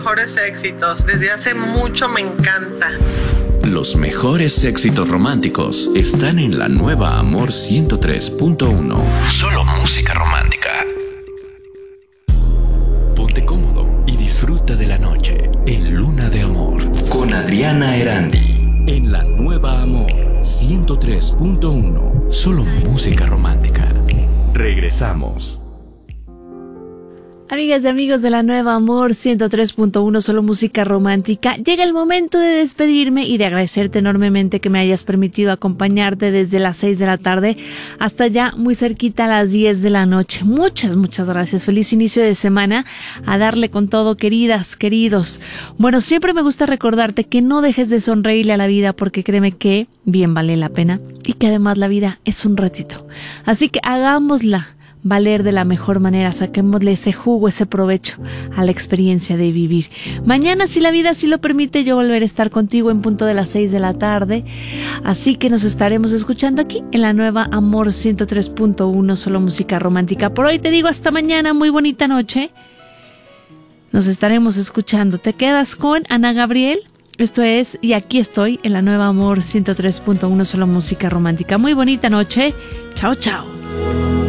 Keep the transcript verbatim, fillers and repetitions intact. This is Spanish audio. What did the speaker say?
Mejores éxitos, desde hace mucho me encanta. Los mejores éxitos románticos están en la nueva Amor ciento tres punto uno. Solo música romántica. Ponte cómodo y disfruta de la noche en Luna de Amor con Adriana Erandi. En la nueva Amor ciento tres punto uno. Solo música romántica. Regresamos. Amigas y amigos de la nueva Amor ciento tres punto uno, solo música romántica, llega el momento de despedirme y de agradecerte enormemente que me hayas permitido acompañarte desde las seis de la tarde hasta ya muy cerquita a las diez de la noche. Muchas, muchas gracias. Feliz inicio de semana. A darle con todo, queridas, queridos. Bueno, siempre me gusta recordarte que no dejes de sonreírle a la vida, porque créeme que bien vale la pena y que además la vida es un ratito. Así que hagámosla valer de la mejor manera, saquémosle ese jugo, ese provecho a la experiencia de vivir. Mañana, si la vida así lo permite, yo volveré a estar contigo en punto de las seis de la tarde, así que nos estaremos escuchando aquí en la nueva Amor ciento tres punto uno, solo música romántica. Por hoy te digo hasta mañana, muy bonita noche. Nos estaremos escuchando. Te quedas con Ana Gabriel. Esto es Y aquí estoy en la nueva Amor ciento tres punto uno, solo música romántica. Muy bonita noche. Chao, chao.